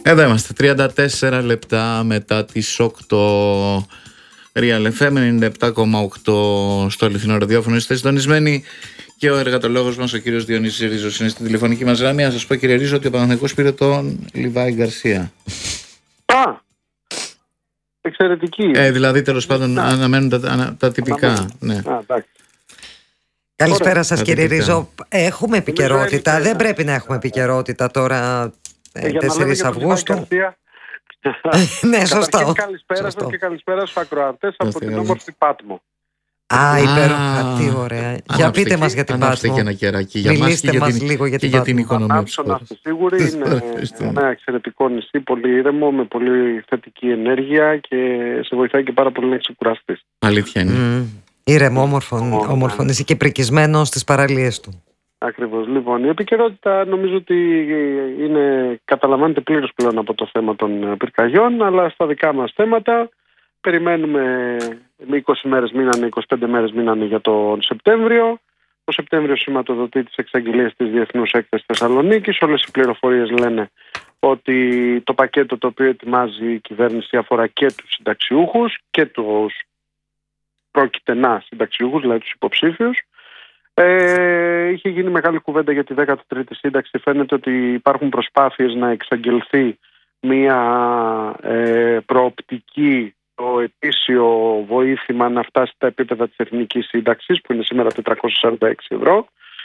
Εδώ είμαστε, 34 λεπτά μετά τις 8. Real FM 97,8 στο αληθινό ραδιόφωνο. Είστε συντονισμένοι και ο εργατολόγος μας, ο κύριος Διονύσης Ρίζος, είναι στην τηλεφωνική μας γραμμή. Να σας πω, κύριε Ρίζο, ότι ο Παναθηναϊκός πήρε τον Λιβάη Γκαρσία. Εξαιρετική. Δηλαδή, τέλος πάντων, αναμένουν τα τυπικά. Ναι. Καλησπέρα σας, κύριε Ρίζο. Έχουμε επικαιρότητα. Δεν πρέπει να έχουμε επικαιρότητα τώρα, 4 Αυγούστου. Ναι, σωστά. Καλησπέρα σας και καλησπέρα στους ακροατές από την όμορφη Πάτμο. Υπέροχα, τι ωραία. Για πείτε μας για την Πάτμο. Και ένα κεράκι για μιλήστε μας λίγο για την Πάτμο. την οικονομία της χώρας. Σίγουρη είναι ένα εξαιρετικό νησί, πολύ ήρεμο, με πολύ θετική ενέργεια και σε βοηθάει και πάρα πολύ να ξεκουραστείς. Αλήθεια είναι. Ήρεμο, όμορφο νησί και πρικισμένο στις παραλίες του. Ακριβώς. Λοιπόν, η επικαιρότητα νομίζω ότι καταλαμβάνεται πλήρως πλέον από το θέμα των πυρκαγιών, αλλά στα δικά μας θέματα περιμένουμε 20 μέρες μείνανε, 25 μέρες μείνανε για τον Σεπτέμβριο. Το Σεπτέμβριο σηματοδοτεί τις εξαγγελίες της Διεθνούς Έκθεσης Θεσσαλονίκης. Όλες οι πληροφορίες λένε ότι το πακέτο το οποίο ετοιμάζει η κυβέρνηση αφορά και τους συνταξιούχους και τους πρόκειται να συνταξιούχους, δηλαδή τους υποψήφιους. Είχε γίνει μεγάλη κουβέντα για τη 13η σύνταξη. Φαίνεται ότι υπάρχουν προσπάθειες να εξαγγελθεί μια προοπτική, το ετήσιο βοήθημα να φτάσει στα επίπεδα της εθνικής σύνταξης, που είναι σήμερα 446 ευρώ.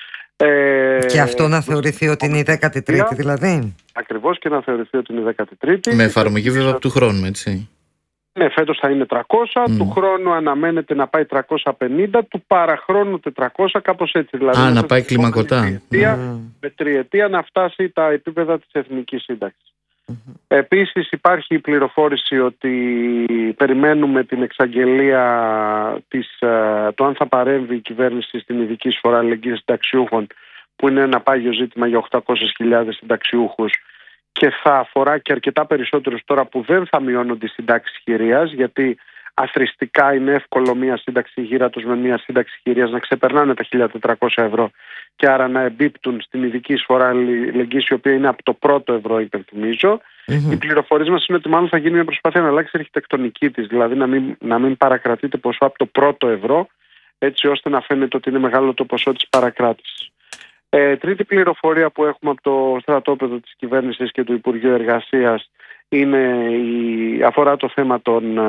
Και αυτό να θεωρηθεί ότι είναι η 13η δηλαδή. Ακριβώς, και να θεωρηθεί ότι είναι η 13η. Με εφαρμογή βέβαια από του χρόνου, έτσι. Ναι, φέτος θα είναι 300, του χρόνου αναμένεται να πάει 350, του παραχρόνου 400, κάπως έτσι. Δηλαδή, να πάει κλιμακωτά. Με τριετία να φτάσει τα επίπεδα της εθνικής σύνταξης. Επίσης υπάρχει η πληροφόρηση ότι περιμένουμε την εξαγγελία το αν θα παρέμβει η κυβέρνηση στην ειδική εισφορά αλληλεγγύης συνταξιούχων, που είναι ένα πάγιο ζήτημα για 800.000 συνταξιούχους και θα αφορά και αρκετά περισσότερους τώρα που δεν θα μειώνονται οι συντάξεις χειρίας, γιατί αθροιστικά είναι εύκολο μία σύνταξη γύρατος με μία σύνταξη χειρίας να ξεπερνάνε τα 1.400 ευρώ και άρα να εμπίπτουν στην ειδική εισφορά αλληλεγγύης, η οποία είναι από το πρώτο ευρώ, υπενθυμίζω. Οι πληροφορίες μας είναι ότι μάλλον θα γίνει μια προσπάθεια να αλλάξει η αρχιτεκτονική της, δηλαδή να μην παρακρατείται ποσό από το πρώτο ευρώ, έτσι ώστε να φαίνεται ότι είναι μεγάλο το ποσό της παρακράτησης. Τρίτη πληροφορία που έχουμε από το στρατόπεδο της κυβέρνησης και του Υπουργείου Εργασίας αφορά το θέμα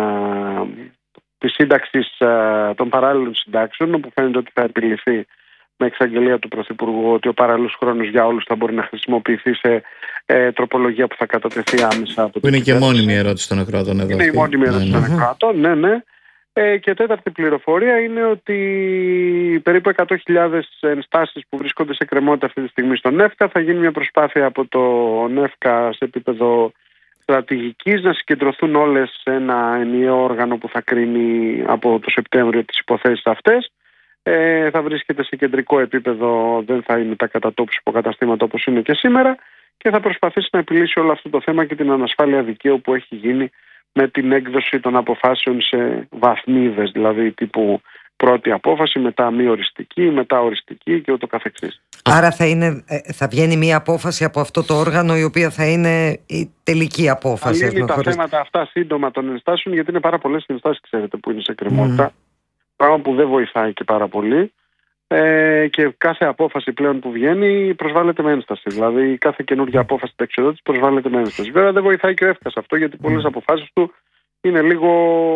της σύνταξης των παράλληλων συντάξεων, όπου φαίνεται ότι θα επιληθεί με εξαγγελία του Πρωθυπουργού ότι ο παράλληλος χρόνος για όλους θα μπορεί να χρησιμοποιηθεί σε τροπολογία που θα κατατεθεί άμεσα από που είναι και μόνιμη ερώτηση των ακροατών εδώ. Είναι η μόνιμη ερώτηση των ακροατών, ναι. Και τέταρτη πληροφορία είναι ότι περίπου 100.000 ενστάσεις που βρίσκονται σε κρεμότητα αυτή τη στιγμή στον ΕΦΚΑ, θα γίνει μια προσπάθεια από τον ΕΦΚΑ σε επίπεδο στρατηγικής να συγκεντρωθούν όλες σε ένα ενιαίο όργανο που θα κρίνει από το Σεπτέμβριο τις υποθέσεις αυτές. Θα βρίσκεται σε κεντρικό επίπεδο, δεν θα είναι τα κατατόπους υποκαταστήματα όπως είναι και σήμερα, και θα προσπαθήσει να επιλύσει όλο αυτό το θέμα και την ανασφάλεια δικαίου που έχει γίνει με την έκδοση των αποφάσεων σε βαθμίδες, δηλαδή τύπου πρώτη απόφαση, μετά μη οριστική, μετά οριστική και ούτω καθεξής. Άρα θα βγαίνει μια απόφαση από αυτό το όργανο, η οποία θα είναι η τελική απόφαση. Θα λύνει τα θέματα αυτά σύντομα των ενστάσεων, γιατί είναι πάρα πολλές ενστάσεις, ξέρετε, που είναι σε κρεμότητα. Πράγμα που δεν βοηθάει και πάρα πολύ. Και κάθε απόφαση πλέον που βγαίνει προσβάλλεται με ένσταση. Δηλαδή, κάθε καινούργια απόφαση ταξιδιώτης προσβάλλεται με ένσταση. Βέβαια, δεν βοηθάει και ο ΕΦΚΑ αυτό, γιατί πολλές αποφάσεις του είναι λίγο,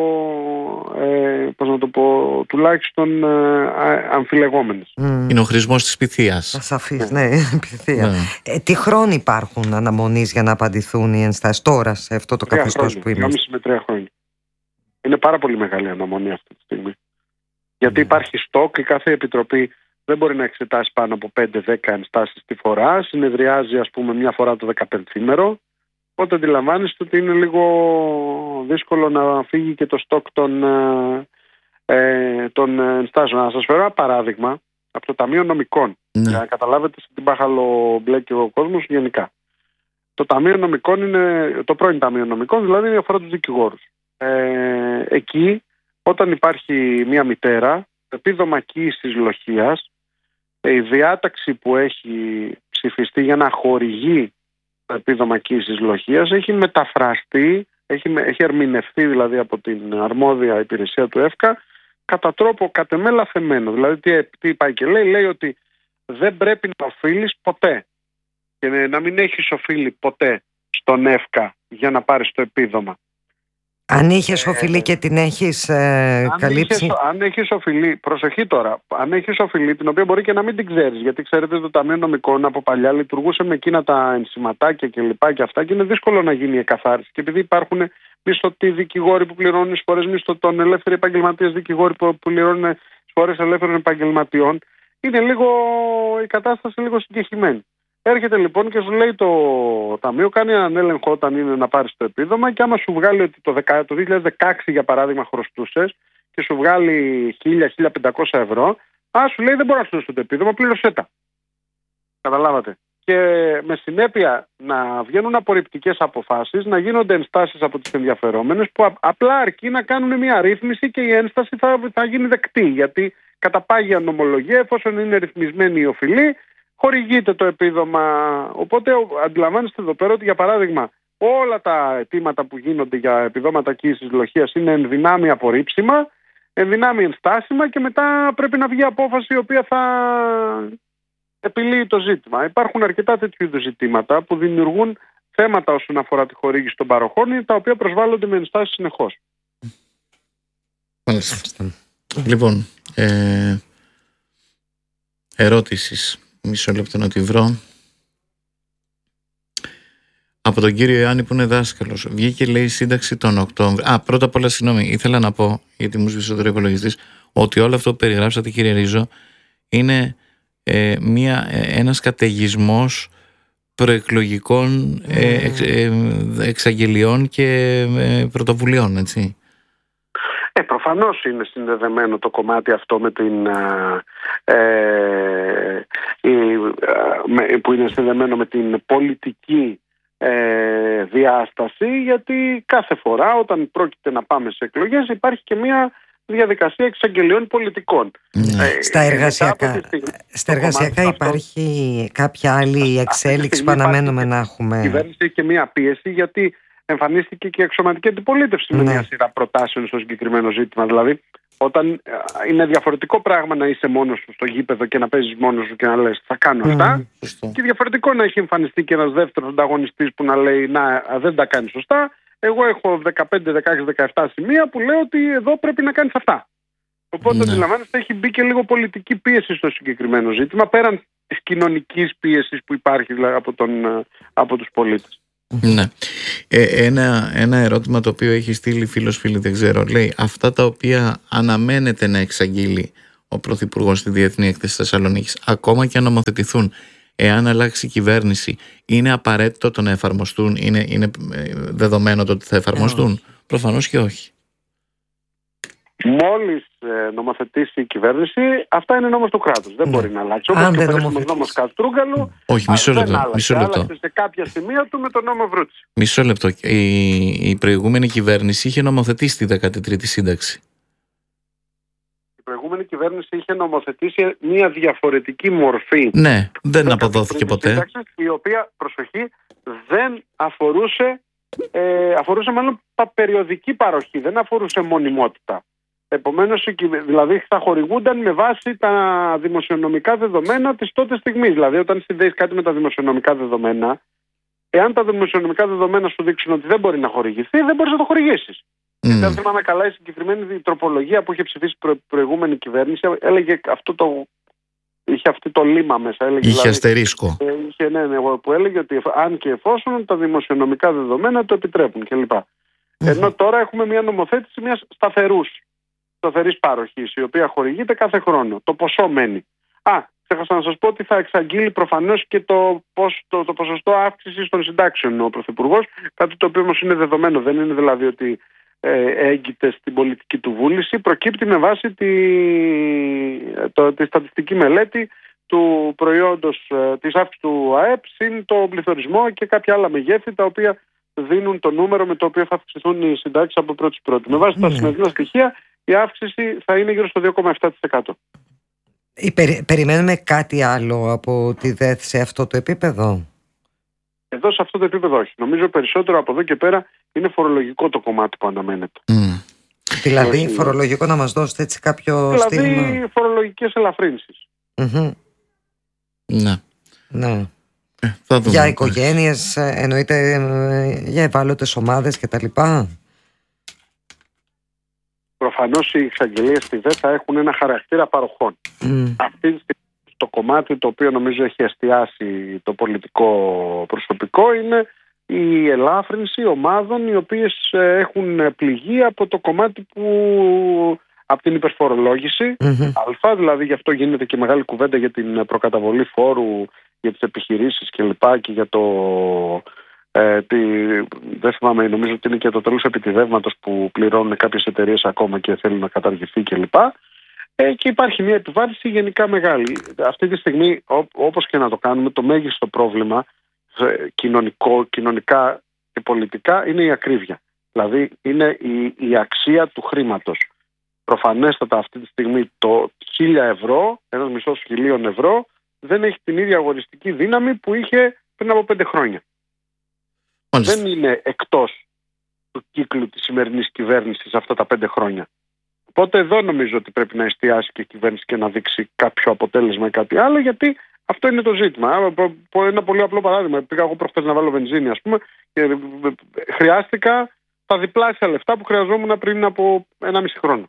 πώς να το πω, τουλάχιστον αμφιλεγόμενες. Είναι ο χρησμός της πυθίας. Ασαφής, ναι, πυθία. Τι χρόνοι υπάρχουν αναμονής για να απαντηθούν οι ενστάσεις τώρα σε αυτό το καθεστώς που είμαστε? 2,5 με 3 χρόνια. Είναι πάρα πολύ μεγάλη αναμονή αυτή τη στιγμή. Γιατί υπάρχει στόκ, η κάθε επιτροπή δεν μπορεί να εξετάσει πάνω από 5-10 ενστάσεις τη φορά. Συνεδριάζει, ας πούμε, μια φορά το 15ήμερο. Οπότε αντιλαμβάνεστε ότι είναι λίγο δύσκολο να φύγει και το στόκ των ενστάσεων. Να σας φέρω ένα παράδειγμα από το Ταμείο Νομικών. Για να καταλάβετε σε τι μπάχαλο μπλέκει ο κόσμος γενικά. Το Ταμείο Νομικών είναι το πρώην Ταμείο Νομικών, δηλαδή αφορά τους δικηγόρους. Εκεί, όταν υπάρχει μια μητέρα, επίδομα κοίησης λοχείας, η διάταξη που έχει ψηφιστεί για να χορηγεί στο επίδομα κύσης λοχείας έχει μεταφραστεί, έχει ερμηνευτεί δηλαδή από την αρμόδια υπηρεσία του ΕΦΚΑ κατά τρόπο κατ' εμέ λαθεμένο. Δηλαδή τι πάει και λέει ότι δεν πρέπει να οφείλεις ποτέ και να μην έχεις οφείλει ποτέ στον ΕΦΚΑ για να πάρεις το επίδομα. Αν είχες οφειλή και την έχεις καλύψει. Αν έχεις οφειλή, προσοχή τώρα, αν έχεις οφειλή την οποία μπορεί και να μην την ξέρεις, γιατί ξέρετε το Ταμείο Νομικών από παλιά λειτουργούσε με εκείνα τα ενσηματάκια και λοιπά και αυτά και είναι δύσκολο να γίνει η εκαθάριση. Και επειδή υπάρχουν μισθωτοί δικηγόροι που πληρώνουν εισφορές μισθωτών, ελεύθεροι επαγγελματίες δικηγόροι που πληρώνουν εισφορές ελεύθερων επαγγελματιών, είναι η κατάσταση λίγο συγκεχημένη. Έρχεται λοιπόν και σου λέει το Ταμείο, κάνει έναν έλεγχο όταν είναι να πάρεις το επίδομα και άμα σου βγάλει ότι το 2016 για παράδειγμα χρωστούσες και σου βγάλει 1.000-1.500 ευρώ, σου λέει δεν μπορώ να σου δώσω το επίδομα, πλήρωσέ τα. Καταλάβατε. Και με συνέπεια να βγαίνουν απορριπτικές αποφάσεις, να γίνονται ενστάσεις από τις ενδιαφερόμενες που απλά αρκεί να κάνουν μια ρύθμιση και η ένσταση θα γίνει δεκτή. Γιατί κατά πάγια νομολογία, εφόσον είναι ρυθμισμένη η οφειλή, χορηγείται το επίδομα. Οπότε αντιλαμβάνεστε εδώ πέρα ότι για παράδειγμα όλα τα αιτήματα που γίνονται για επιδόματα κύσης λοχείας είναι εν δυνάμει απορρίψιμα, εν δυνάμει ενστάσιμα και μετά πρέπει να βγει απόφαση η οποία θα επιλύει το ζήτημα. Υπάρχουν αρκετά τέτοιου είδους ζητήματα που δημιουργούν θέματα όσον αφορά τη χορήγηση των παροχών, τα οποία προσβάλλονται με ενστάσεις συνεχώς. Λοιπόν, ερώτησης. Μισό λεπτό να τη βρω. Από τον κύριο Ιωάννη που είναι δάσκαλος. Βγήκε λέει σύνταξη τον Οκτώβριο. Πρώτα απ' όλα συγγνώμη, ήθελα να πω, γιατί μου σβήσε ο υπολογιστής, ότι όλο αυτό που περιγράψατε κύριε Ρίζο είναι ένας καταιγισμός προεκλογικών εξαγγελιών και πρωτοβουλειών, έτσι. Προφανώς είναι συνδεδεμένο το κομμάτι αυτό με που είναι συνδεδεμένο με την πολιτική διάσταση, γιατί κάθε φορά όταν πρόκειται να πάμε σε εκλογές υπάρχει και μια διαδικασία εξαγγελιών πολιτικών. Στα εργασιακά υπάρχει κάποια άλλη εξέλιξη που αναμένουμε να έχουμε? Η κυβέρνηση έχει και μια πίεση γιατί εμφανίστηκε και η αξιωματική αντιπολίτευση με μια σειρά προτάσεων στο συγκεκριμένο ζήτημα. Δηλαδή, όταν είναι διαφορετικό πράγμα να είσαι μόνος σου στο γήπεδο και να παίζεις μόνος σου και να λες θα κάνω αυτά, και διαφορετικό να έχει εμφανιστεί και ένας δεύτερος ανταγωνιστής που να λέει να δεν τα κάνει σωστά. Εγώ έχω 15, 16, 17 σημεία που λέω ότι εδώ πρέπει να κάνεις αυτά. Οπότε αντιλαμβάνεστε, έχει μπει και λίγο πολιτική πίεση στο συγκεκριμένο ζήτημα, πέραν της κοινωνικής πίεσης που υπάρχει δηλαδή, από τους πολίτες. Ναι. Ένα ερώτημα το οποίο έχει στείλει φίλοι, δεν ξέρω, λέει αυτά τα οποία αναμένεται να εξαγγείλει ο Πρωθυπουργός στη Διεθνή Έκθεση Θεσσαλονίκης, ακόμα και αν νομοθετηθούν, εάν αλλάξει η κυβέρνηση, είναι απαραίτητο το να εφαρμοστούν, είναι δεδομένο το ότι θα εφαρμοστούν? Προφανώς και όχι. Μόλις νομοθετήσει η κυβέρνηση, αυτά είναι νόμος του κράτους. Δεν μπορεί να αλλάξει. Όπως και ο νόμος Καστρούγκαλου. Όχι, μισό λεπτό. Άλλαξε σε κάποια σημεία του με τον νόμο Βρούτση. Μισό λεπτό. Η προηγούμενη κυβέρνηση είχε νομοθετήσει τη 13η σύνταξη. Η προηγούμενη κυβέρνηση είχε νομοθετήσει μια διαφορετική μορφή. Ναι, δεν αποδόθηκε ποτέ. Σύνταξη, η οποία, προσοχή, δεν αφορούσε μάλλον περιοδική παροχή, δεν αφορούσε μονιμότητα. Επομένως, δηλαδή θα χορηγούνταν με βάση τα δημοσιονομικά δεδομένα της τότε στιγμής. Δηλαδή, όταν συνδέεις κάτι με τα δημοσιονομικά δεδομένα, εάν τα δημοσιονομικά δεδομένα σου δείξουν ότι δεν μπορεί να χορηγηθεί, δεν μπορείς να το χορηγήσεις. Γιατί αν θυμάμαι καλά, η συγκεκριμένη τροπολογία που είχε ψηφίσει η προηγούμενη κυβέρνηση έλεγε είχε αυτό το λίμα μέσα. Είχε δηλαδή, αστερίσκο. Που έλεγε ότι αν και εφόσον τα δημοσιονομικά δεδομένα το επιτρέπουν κλπ. Ενώ τώρα έχουμε μια νομοθέτηση μιας σταθερής παροχής, η οποία χορηγείται κάθε χρόνο. Το ποσό μένει. Ξέχασα να σας πω ότι θα εξαγγείλει προφανώς και το ποσοστό αύξησης των συντάξεων ο Πρωθυπουργός, κάτι το οποίο όμως είναι δεδομένο. Δεν είναι δηλαδή ότι έγκυται στην πολιτική του βούληση, προκύπτει με βάση τη στατιστική μελέτη του προϊόντος της αύξησης του ΑΕΠ συν το πληθωρισμό και κάποια άλλα μεγέθη τα οποία δίνουν το νούμερο με το οποίο θα αυξηθούν οι συντάξεις από πρώτη. Με βάση τα σημερινά στοιχεία η αύξηση θα είναι γύρω στο 2,7%. Περιμένουμε κάτι άλλο από τη ΔΕΘ σε αυτό το επίπεδο? Εδώ σε αυτό το επίπεδο όχι. Νομίζω περισσότερο από εδώ και πέρα είναι φορολογικό το κομμάτι που αναμένεται. Δηλαδή φορολογικό, να μας δώσετε έτσι κάποιο στίγμα? Δηλαδή φορολογικές ελαφρύνσεις. Ναι. Για οικογένειες, εννοείται, για ευάλωτες ομάδες κτλ. Προφανώς οι εξαγγελίες στη ΔΕ θα έχουν ένα χαρακτήρα παροχών. Αυτή το κομμάτι το οποίο νομίζω έχει εστιάσει το πολιτικό προσωπικό είναι η ελάφρυνση ομάδων οι οποίες έχουν πληγεί από το κομμάτι από την υπερφορολόγηση. Δηλαδή γι' αυτό γίνεται και μεγάλη κουβέντα για την προκαταβολή φόρου για τις επιχειρήσεις κλπ. Και για το δεν θυμάμαι, νομίζω ότι είναι και το τέλος επιτιδεύματος που πληρώνουν κάποιες εταιρείες ακόμα και θέλουν να καταργηθεί κλπ. Και υπάρχει μια επιβάρυνση γενικά μεγάλη. Αυτή τη στιγμή, όπως και να το κάνουμε, το μέγιστο πρόβλημα κοινωνικά και πολιτικά είναι η ακρίβεια. Δηλαδή είναι η αξία του χρήματος. Προφανέστατα αυτή τη στιγμή το 1.000 ευρώ, ένας μισθός 1.000 ευρώ, δεν έχει την ίδια αγοριστική δύναμη που είχε πριν από 5 χρόνια. Δεν είναι εκτός του κύκλου της σημερινής κυβέρνησης αυτά τα 5 χρόνια. Οπότε εδώ νομίζω ότι πρέπει να εστιάσει και η κυβέρνηση και να δείξει κάποιο αποτέλεσμα ή κάτι άλλο, γιατί αυτό είναι το ζήτημα. Ένα πολύ απλό παράδειγμα. Πήγα εγώ προχθές να βάλω βενζίνη, ας πούμε, και χρειάστηκα τα διπλάσια λεφτά που χρειαζόμουν πριν από 1,5 χρόνο.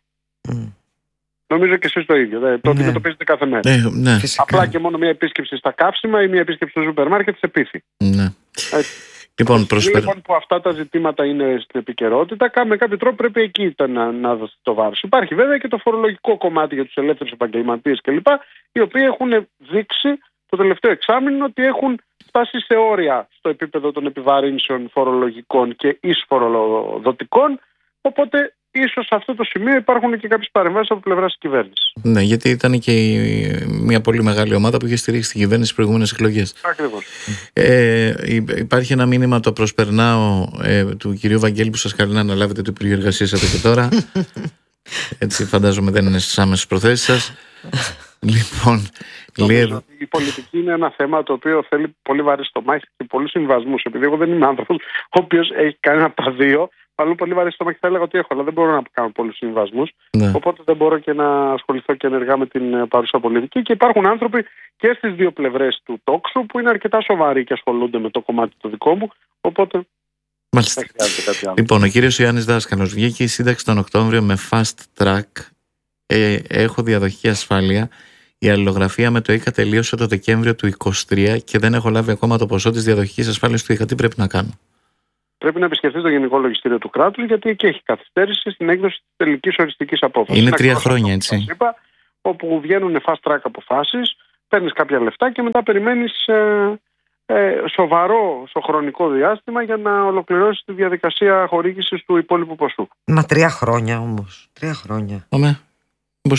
Νομίζω και εσείς το ίδιο. Το αντιμετωπίζετε κάθε μέρα. Απλά και μόνο μια επίσκεψη στα καύσιμα ή μια επίσκεψη στο σούπερ μάρκετ σε πείθει. Λοιπόν, που αυτά τα ζητήματα είναι στην επικαιρότητα, με κάποιο τρόπο πρέπει εκεί να δοθεί το βάρος. Υπάρχει βέβαια και το φορολογικό κομμάτι για τους ελεύθερους επαγγελματίες κλπ. Οι οποίοι έχουν δείξει το τελευταίο εξάμηνο ότι έχουν φτάσει σε όρια στο επίπεδο των επιβαρύνσεων φορολογικών και εισφοροδοτικών. Οπότε ίσως σε αυτό το σημείο υπάρχουν και κάποιες παρεμβάσεις από πλευράς της κυβέρνησης. Ναι, γιατί ήταν και μια πολύ μεγάλη ομάδα που είχε στηρίξει την κυβέρνηση στις προηγούμενες εκλογές. Ακριβώς. Υπάρχει ένα μήνυμα, το προσπερνάω, του κυρίου Βαγγέλη, που σας καλεί να αναλάβετε το Υπουργείο Εργασίας εδώ και τώρα. Έτσι φαντάζομαι δεν είναι στις άμεσες προθέσεις σας. Λοιπόν, η πολιτική είναι ένα θέμα το οποίο θέλει πολύ βαρύ στομάχι και πολλούς συμβασμούς. Επειδή εγώ δεν είμαι άνθρωπος ο οποίος έχει κάνει από τα δύο, αλλού πολύ βαρύ στομάχι θα έλεγα ότι έχω, αλλά δεν μπορώ να κάνω πολλούς συμβασμούς. Οπότε δεν μπορώ και να ασχοληθώ και ενεργά με την παρούσα πολιτική. Και υπάρχουν άνθρωποι και στις δύο πλευρές του τόξου που είναι αρκετά σοβαροί και ασχολούνται με το κομμάτι το δικό μου. Οπότε. Μάλιστα. Λοιπόν, ο κύριος Ιωάννης Δάσκαλος, βγήκε η σύνταξη τον Οκτώβριο με fast track. Έχω διαδοχική ασφάλεια. Η αλληλογραφία με το ΙΚΑ τελείωσε το Δεκέμβριο του 2023 και δεν έχω λάβει ακόμα το ποσό της διαδοχικής ασφάλειας του ΙΚΑ. Τι πρέπει να κάνω? Πρέπει να επισκεφθεί το Γενικό Λογιστήριο του Κράτους, γιατί εκεί έχει καθυστέρηση στην έκδοση της τελικής οριστικής απόφασης. Είναι 3 χρόνια, έτσι. Όπου βγαίνουν fast track αποφάσεις, παίρνεις κάποια λεφτά και μετά περιμένεις σοβαρό στο χρονικό διάστημα για να ολοκληρώσεις τη διαδικασία χορήγησης του υπόλοιπου ποσού. Μα 3 χρόνια όμως. 3 χρόνια.